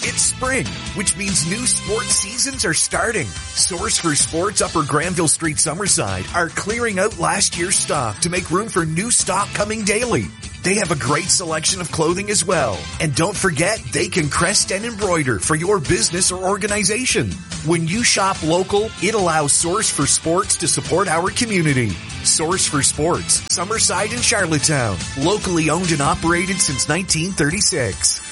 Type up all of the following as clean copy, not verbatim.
It's spring, which means new sports seasons are starting. Source for Sports Upper Granville Street Summerside are clearing out last year's stock to make room for new stock coming daily. They have a great selection of clothing as well. And don't forget, they can crest and embroider for your business or organization. When you shop local, it allows Source for Sports to support our community. Source for Sports, Summerside and Charlottetown. Locally owned and operated since 1936.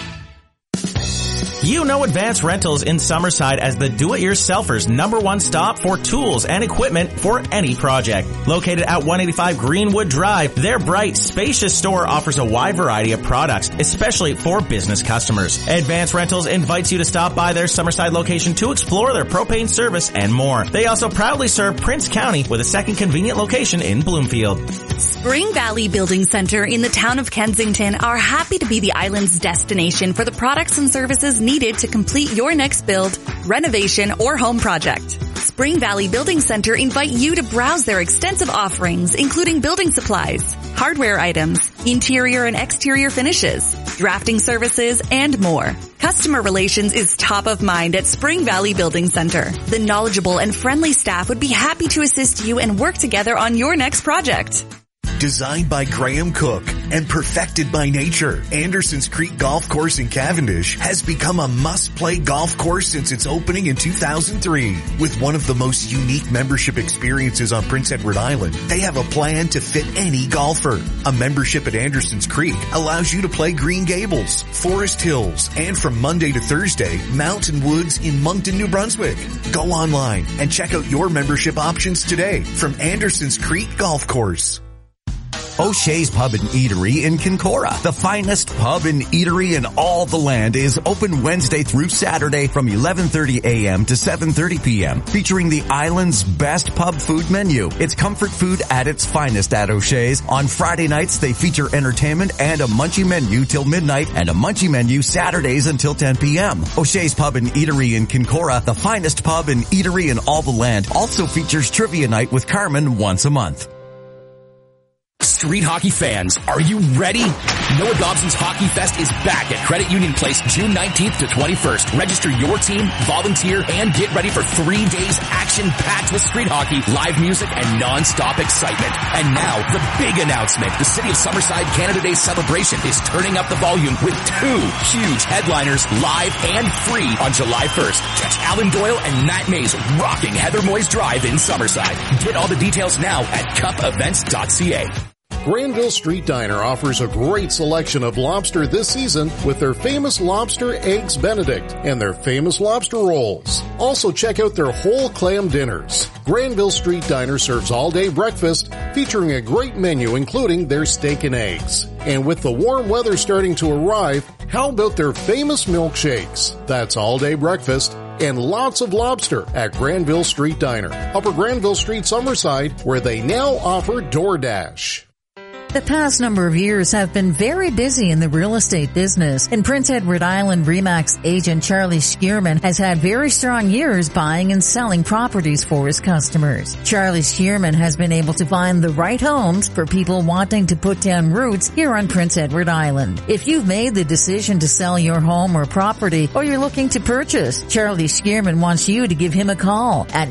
You know Advanced Rentals in Summerside as the do-it-yourselfer's #1 stop for tools and equipment for any project. Located at 185 Greenwood Drive, their bright, spacious store offers a wide variety of products, especially for business customers. Advanced Rentals invites you to stop by their Summerside location to explore their propane service and more. They also proudly serve Prince County with a second convenient location in Bloomfield. Spring Valley Building Center in the town of Kensington are happy to be the island's destination for the products and services needed to complete your next build, renovation, or home project. Spring Valley Building Center invite you to browse their extensive offerings, including building supplies, hardware items, interior and exterior finishes, drafting services, and more. Customer relations is top of mind at Spring Valley Building Center. The knowledgeable and friendly staff would be happy to assist you and work together on your next project. Designed by Graham Cook and perfected by nature, Andersons Creek Golf Course in Cavendish has become a must-play golf course since its opening in 2003. With one of the most unique membership experiences on Prince Edward Island, they have a plan to fit any golfer. A membership at Andersons Creek allows you to play Green Gables, Forest Hills, and from Monday to Thursday, Mountain Woods in Moncton, New Brunswick. Go online and check out your membership options today from Andersons Creek Golf Course. O'Shea's Pub and Eatery in Kincora. The finest pub and eatery in all the land is open Wednesday through Saturday from 11:30 a.m. to 7:30 p.m. featuring the island's best pub food menu. It's comfort food at its finest at O'Shea's. On Friday nights, they feature entertainment and a munchie menu till midnight and a munchie menu Saturdays until 10 p.m. O'Shea's Pub and Eatery in Kincora, the finest pub and eatery in all the land, also features trivia night with Carmen once a month. Street hockey fans, are you ready? Noah Dobson's Hockey Fest is back at Credit Union Place June 19th to 21st. Register your team, volunteer, and get ready for 3 days action-packed with street hockey, live music, and non-stop excitement. And now, the big announcement. The City of Summerside Canada Day celebration is turning up the volume with 2 huge headliners live and free on July 1st. Catch Alan Doyle and Matt Mays rocking Heather Moyes Drive in Summerside. Get all the details now at cupevents.ca. Granville Street Diner offers a great selection of lobster this season with their famous lobster eggs Benedict and their famous lobster rolls. Also check out their whole clam dinners. Granville Street Diner serves all-day breakfast featuring a great menu including their steak and eggs. And with the warm weather starting to arrive, how about their famous milkshakes? That's all-day breakfast and lots of lobster at Granville Street Diner, Upper Granville Street, Summerside, where they now offer DoorDash. The past number of years have been very busy in the real estate business. In Prince Edward Island, RE/MAX agent Charlie Schierman has had very strong years buying and selling properties for his customers. Charlie Schierman has been able to find the right homes for people wanting to put down roots here on Prince Edward Island. If you've made the decision to sell your home or property, or you're looking to purchase, Charlie Schierman wants you to give him a call at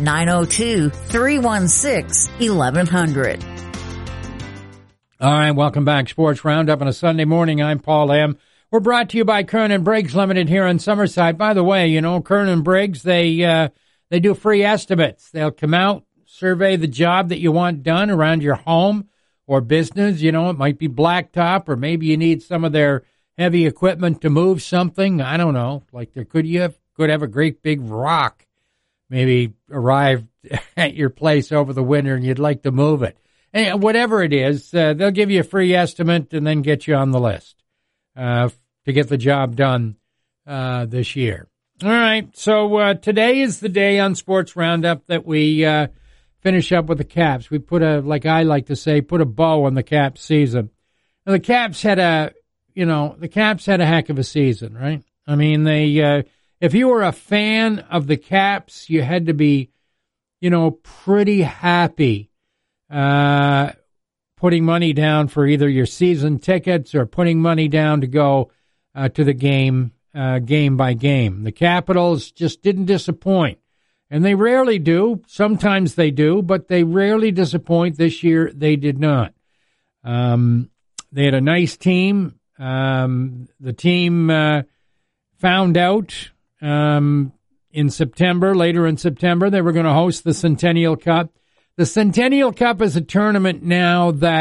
902-316-1100. All right, welcome back. Sports Roundup on a Sunday morning. I'm Paul M. We're brought to you by Kern & Briggs Limited here on Summerside. By the way, you know, Kern & Briggs, they do free estimates. They'll come out, survey the job that you want done around your home or business. You know, it might be blacktop, or maybe you need some of their heavy equipment to move something. I don't know. Like you could have a great big rock maybe arrive at your place over the winter and you'd like to move it. And whatever it is, they'll give you a free estimate and then get you on the list to get the job done this year. All right, so today is the day on Sports Roundup that we finish up with the Caps. We put a bow on the Caps season. And the Caps had a heck of a season, right? I mean, if you were a fan of the Caps, you had to be, pretty happy putting money down for either your season tickets or putting money down to go to the game game by game. The Capitals just didn't disappoint. And they rarely do. Sometimes they do, but they rarely disappoint. This year, they did not. They had a nice team. The team found out in September, later in September, they were going to host the Centennial Cup. The Centennial Cup is a tournament now that